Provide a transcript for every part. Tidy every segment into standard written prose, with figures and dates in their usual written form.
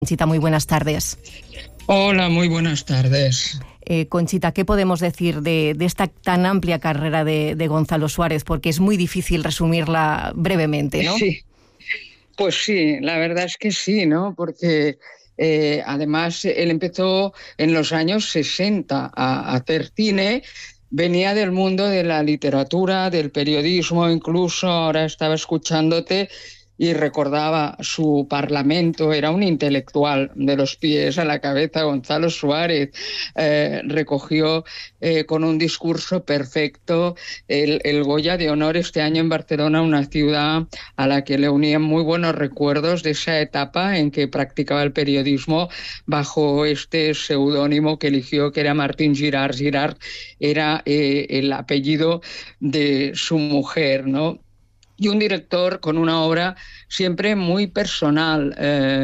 Conchita, muy buenas tardes. Hola, muy buenas tardes. Conchita, ¿qué podemos decir de esta tan amplia carrera de Gonzalo Suárez? Porque es muy difícil resumirla brevemente, ¿no? Sí, pues sí, la verdad es que sí, ¿no? Porque además él empezó en los años 60 a hacer cine, venía del mundo de la literatura, del periodismo, incluso ahora estaba escuchándote y recordaba su parlamento, era un intelectual de los pies a la cabeza. Gonzalo Suárez recogió con un discurso perfecto el Goya de Honor este año en Barcelona, una ciudad a la que le unían muy buenos recuerdos de esa etapa en que practicaba el periodismo bajo este seudónimo que eligió, que era Martín Girard. Girard era el apellido de su mujer, ¿no? Y un director con una obra siempre muy personal.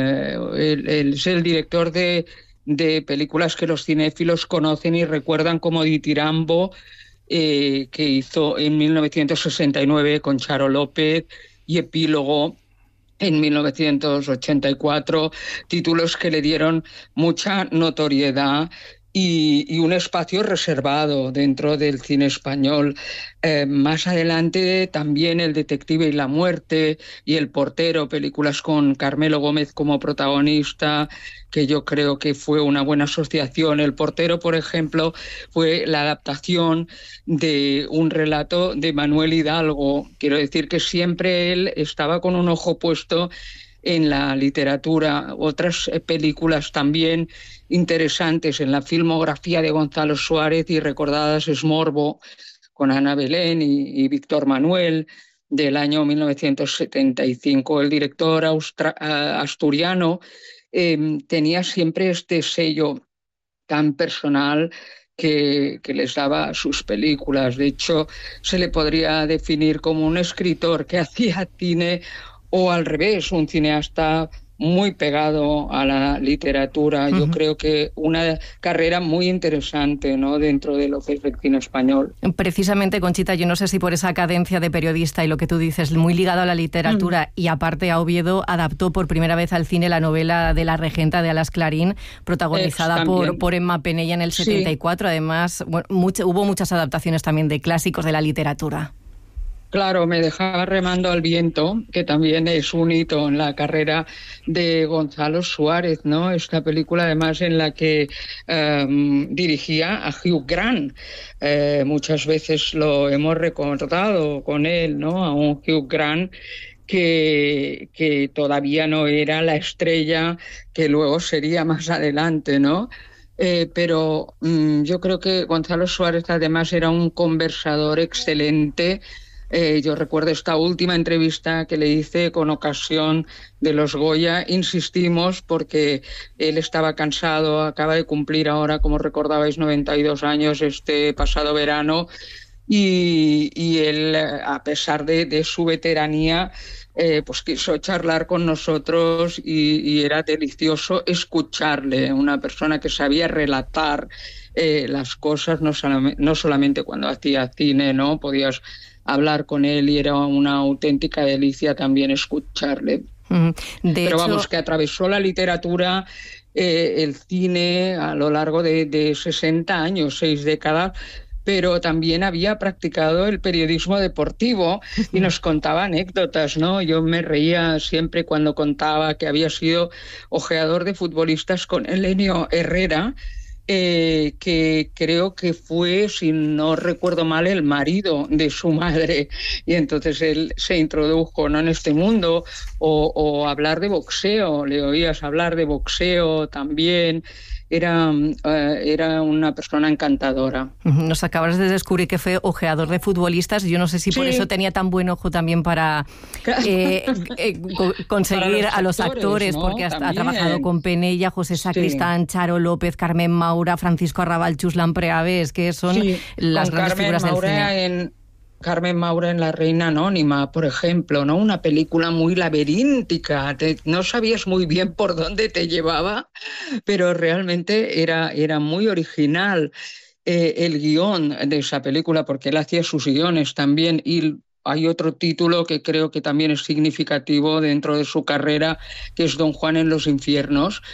Él es el director de películas que los cinéfilos conocen y recuerdan como Ditirambo, que hizo en 1969 con Charo López, y Epílogo en 1984, títulos que le dieron mucha notoriedad y un espacio reservado dentro del cine español. Más adelante también El detective y la muerte y El portero, películas con Carmelo Gómez como protagonista, que yo creo que fue una buena asociación. El portero, por ejemplo, fue la adaptación de un relato de Manuel Hidalgo. Quiero decir que siempre él estaba con un ojo puesto en la literatura. Otras películas también interesantes en la filmografía de Gonzalo Suárez y recordadas es Morbo, con Ana Belén y Víctor Manuel, del año 1975. El director asturiano tenía siempre este sello tan personal que les daba a sus películas. De hecho, se le podría definir como un escritor que hacía cine, o al revés, un cineasta muy pegado a la literatura. Yo creo que una carrera muy interesante, ¿no?, dentro de lo que es el cine español. Precisamente, Conchita, yo no sé si por esa cadencia de periodista y lo que tú dices, muy ligado a la literatura, y aparte a Oviedo, adaptó por primera vez al cine la novela de La regenta de Alas Clarín, protagonizada por Emma Penella en el 74. Sí. Además, bueno, hubo muchas adaptaciones también de clásicos de la literatura. Claro, Me dejaba remando al viento, que también es un hito en la carrera de Gonzalo Suárez, ¿no? Esta película, además, en la que dirigía a Hugh Grant. Muchas veces lo hemos recordado con él, ¿no? A un Hugh Grant que todavía no era la estrella que luego sería más adelante, ¿no? Pero yo creo que Gonzalo Suárez, además, era un conversador excelente. Yo recuerdo esta última entrevista que le hice con ocasión de los Goya. Insistimos porque él estaba cansado, acaba de cumplir ahora, como recordabais, 92 años este pasado verano, y él, a pesar de su veteranía, pues quiso charlar con nosotros y era delicioso escucharle. Una persona que sabía relatar las cosas, no solamente cuando hacía cine, ¿no? Podías hablar con él y era una auténtica delicia también escucharle. Pero vamos, que atravesó la literatura, el cine a lo largo de 60 años, 6 décadas, pero también había practicado el periodismo deportivo y nos contaba anécdotas, ¿no? Yo me reía siempre cuando contaba que había sido ojeador de futbolistas con Elenio Herrera, que creo que fue, si no recuerdo mal, el marido de su madre, y entonces él se introdujo, ¿no?, en este mundo, o hablar de boxeo, le oías hablar de boxeo también. Era una persona encantadora. Nos acabas de descubrir que fue ojeador de futbolistas. Yo no sé si por eso tenía tan buen ojo también para conseguir para a los actores, ¿no?, porque ha trabajado con Penella, José Sacristán, Charo López, Carmen Maura, Francisco Arrabal, Chuslan Preaves, que son las grandes figuras del cine. Carmen Maura en La reina anónima, por ejemplo, ¿no? Una película muy laberíntica, no sabías muy bien por dónde te llevaba, pero realmente era muy original el guión de esa película, porque él hacía sus guiones también. Y hay otro título que creo que también es significativo dentro de su carrera, que es Don Juan en los infiernos,